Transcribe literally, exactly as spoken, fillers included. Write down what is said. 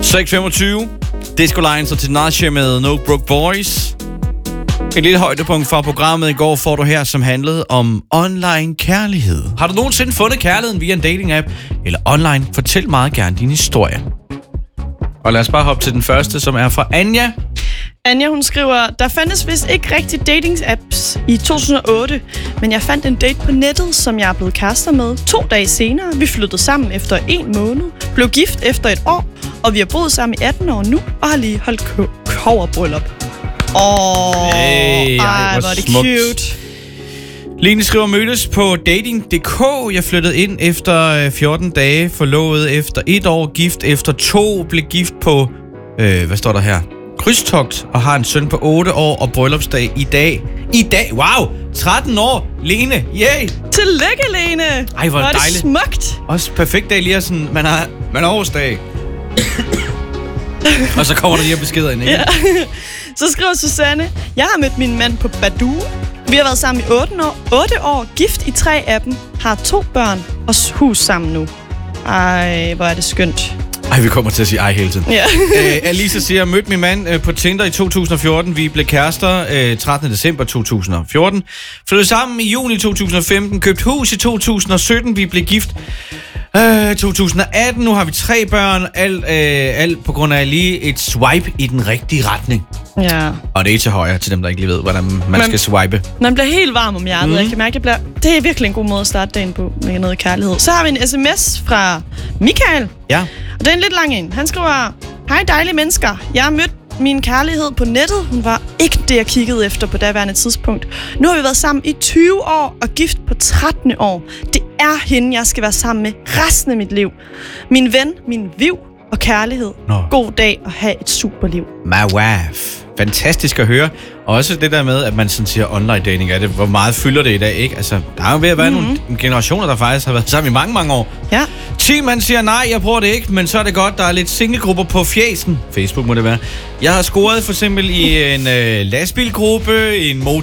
seks femogtyve. Disco Lines og Tinashe med No Broke Boys. Et lille højdepunkt fra programmet i går får du her, som handlede om online kærlighed. Har du nogensinde fundet kærligheden via en dating-app eller online? Fortæl meget gerne din historie. Og lad os bare hoppe til den første, som er fra Anja. Anja, hun skriver, der fandtes vist ikke rigtig dating-apps i to tusind og otte, men jeg fandt en date på nettet, som jeg er blevet kærester med. To dage senere, vi flyttede sammen efter en måned, blev gift efter et år, og vi har boet sammen i atten år nu, og har lige holdt kobberbryllup. Åh, hey, ej, hvor er det smukt. cute. Line skriver, mødtes på dating punktum d k. Jeg flyttede ind efter fjorten dage, forlovet efter et år, gift efter to, blev gift på, øh, hvad står der her? Krydstogt, og har en søn på otte år og bryllupsdag i dag. I dag, wow, tretten år, Lene, yay! Tillykke, Lene! Ej, hvor, hvor er det dejligt. Smukt! Også perfekt dag lige sådan, man har, man har årsdag. Og så kommer der lige beskeder ind, ikke? Ja. Så skriver Susanne, jeg har mødt min mand på Badoo. Vi har været sammen i otte år, otte år, gift i tre af dem, har to børn og hus sammen nu. Ej, hvor er det skønt. Ej, vi kommer til at sige ej hele tiden. Ja. Æ, Alisa siger, jeg mødte min mand øh, på Tinder i to tusind og fjorten. Vi blev kærester øh, trettende december to tusind og fjorten. Flyttede sammen i juni to tusind og femten. Købte hus i to tusind og sytten. Vi blev gift øh, to tusind og atten. Nu har vi tre børn. Alt, øh, alt på grund af lige et swipe i den rigtige retning. Ja. Og det er til højre, til dem, der ikke lige ved, hvordan man, man skal swipe. Man bliver helt varm om hjertet. Mm. Jeg kan mærke, jeg bliver... Det er virkelig en god måde at starte dagen på med noget kærlighed. Så har vi en sms fra Michael. Ja. Og det er en lidt lang en. Han skriver, hej dejlige mennesker. Jeg har mødt min kærlighed på nettet. Hun var ikke det, jeg kiggede efter på daværende tidspunkt. Nu har vi været sammen i tyve år og gift på trettende år. Det er hende, jeg skal være sammen med resten af mit liv. Min ven, min viv og kærlighed. Nå. God dag og have et superliv. My wife. Fantastisk at høre. Også det der med, at man sådan siger online dating, er det, hvor meget fylder det i dag, ikke? Altså, der er jo ved at være mm-hmm. nogle generationer, der faktisk har været sammen i mange, mange år. Ja. Tim, han siger, nej, jeg bruger det ikke, men så er det godt, der er lidt singlegrupper på Fjæsen. Facebook må det være. Jeg har scoret for eksempel i en øh, lastbilgruppe, en